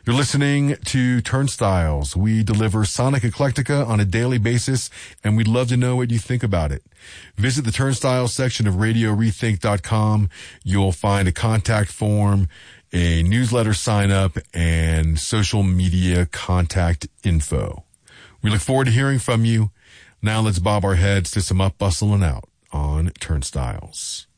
You're listening to Turnstiles. We deliver Sonic Eclectica on a daily basis, and we'd love to know what you think about it. Visit the Turnstiles section of RadioRethink.com. You'll find a contact form, a newsletter sign up, and social media contact info. We look forward to hearing from you. Now let's bob our heads to some up, bustle, and out on Turnstiles.